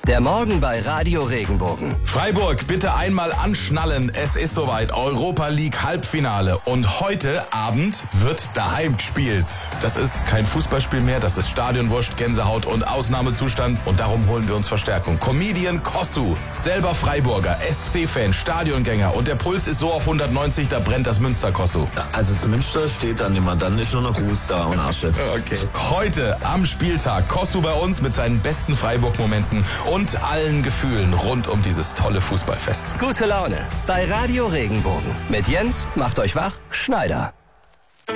Der Morgen bei Radio Regenbogen. Freiburg, bitte einmal anschnallen. Es ist soweit. Europa League Halbfinale. Und heute Abend wird daheim gespielt. Das ist kein Fußballspiel mehr. Das ist Stadionwurst, Gänsehaut und Ausnahmezustand. Und darum holen wir uns Verstärkung. Comedian Kossu, selber Freiburger, SC-Fan, Stadiongänger. Und der Puls ist so auf 190, da brennt das Münster, Kossu. Also das Münster steht dann immer. Dann ist nur noch Ruß da und Asche. Okay. Heute am Spieltag Kossu bei uns mit seinen besten Freiburg-Momenten und allen Gefühlen rund um dieses tolle Fußballfest. Gute Laune bei Radio Regenbogen. Mit Jens, macht euch wach, Schneider.